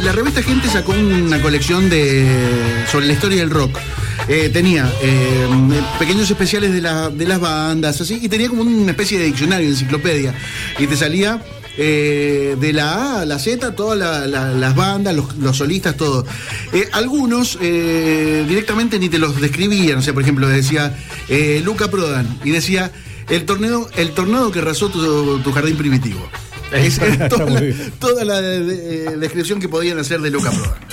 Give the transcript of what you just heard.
la revista Gente sacó una colección sobre la historia del rock. Tenía pequeños especiales de las bandas, así, y tenía como una especie de diccionario, de enciclopedia. Y te salía de la A a la Z, todas las bandas, los solistas, todo. Algunos directamente ni te los describían. O sea, por ejemplo, decía Luca Prodan, y decía el tornado que arrasó tu jardín primitivo. Es toda la descripción que podían hacer de Luca Prodan.